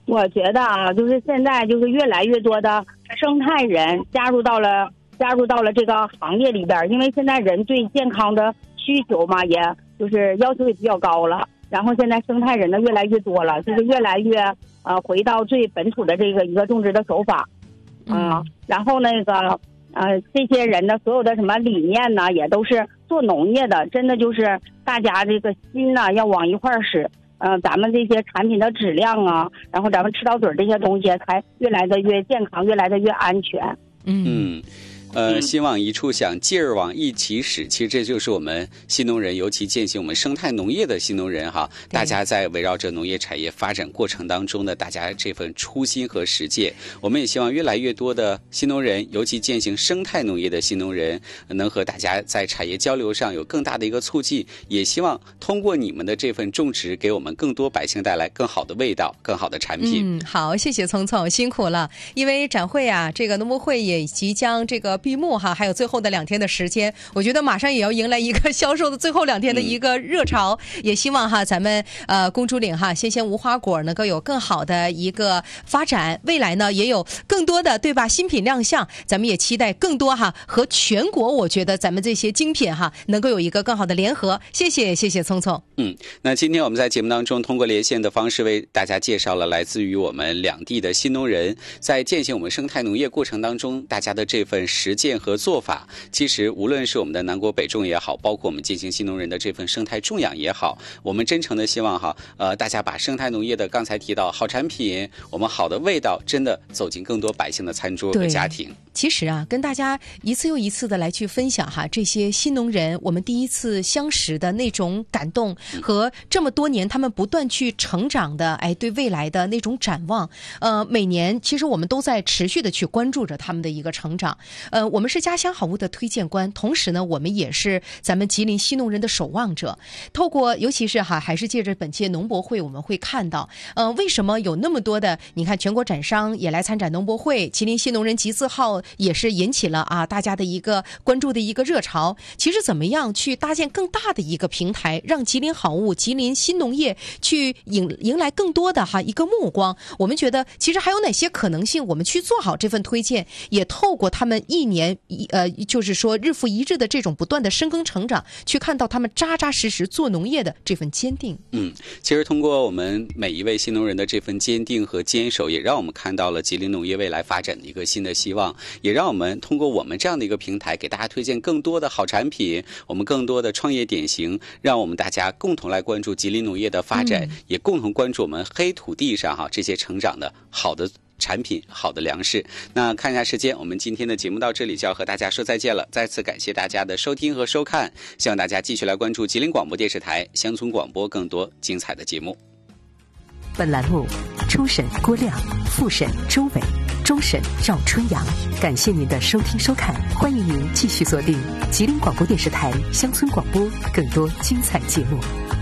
我觉得啊，就是现在就是越来越多的生态人加入到了这个行业里边，因为现在人对健康的需求嘛，也就是要求也比较高了。然后现在生态人呢越来越多了，就是越来越回到最本土的这个一个种植的手法，然后那个这些人的所有的什么理念呢，也都是做农业的，真的就是大家这个心呢要往一块儿使。咱们这些产品的质量啊，然后咱们吃到嘴这些东西才越来的越健康，越来的越安全。 心往一处想，劲儿往一起使。其实这就是我们新农人，尤其践行我们生态农业的新农人哈，大家在围绕着农业产业发展过程当中的大家这份初心和实践，我们也希望越来越多的新农人，尤其践行生态农业的新农人，能和大家在产业交流上有更大的一个促进。也希望通过你们的这份种植，给我们更多百姓带来更好的味道、更好的产品。 好，谢谢聪聪，辛苦了。因为展会啊，这个农博会也即将这个闭幕哈，还有最后的2天的时间，我觉得马上也要迎来一个销售的最后2天的一个热潮。也希望哈咱们公主岭哈鲜无花果能够有更好的一个发展，未来呢也有更多的对吧新品亮相，咱们也期待更多哈和全国我觉得咱们这些精品哈能够有一个更好的联合。谢谢聪聪。 那今天我们在节目当中通过连线的方式为大家介绍了来自于我们两地的新农人在践行我们生态农业过程当中大家的这份实践和做法。其实无论是我们的南国北种也好，包括我们践行新农人的这份生态种养也好，我们真诚的希望哈大家把生态农业的刚才提到好产品，我们好的味道真的走进更多百姓的餐桌和家庭。 其实啊，跟大家一次又一次的来去分享哈这些新农人我们第一次相识的那种感动，和这么多年他们不断去成长的对未来的那种展望。每年其实我们都在持续的去关注着他们的一个成长。我们是家乡好物的推荐官，同时呢我们也是咱们吉林新农人的守望者。透过尤其是还是借着本届农博会，我们会看到为什么有那么多的你看全国展商也来参展农博会，吉林新农人集字号也是引起了大家的一个关注的一个热潮。其实怎么样去搭建更大的一个平台，让吉林好物、吉林新农业去迎来更多的一个目光，我们觉得其实还有哪些可能性，我们去做好这份推荐，也透过他们一年就是说日复一日的这种不断的深耕成长，去看到他们扎扎实实做农业的这份坚定。 其实通过我们每一位新农人的这份坚定和坚守，也让我们看到了吉林农业未来发展的一个新的希望，也让我们通过我们这样的一个平台给大家推荐更多的好产品，我们更多的创业典型，让我们大家共同来关注吉林农业的发展，也共同关注我们黑土地上这些成长的好的产品、好的粮食。那看一下时间，我们今天的节目到这里就要和大家说再见了。再次感谢大家的收听和收看，希望大家继续来关注吉林广播电视台乡村广播更多精彩的节目。 本栏目初审郭亮，复审周伟，终审赵春阳。感谢您的收听收看，欢迎您继续锁定吉林广播电视台乡村广播更多精彩节目。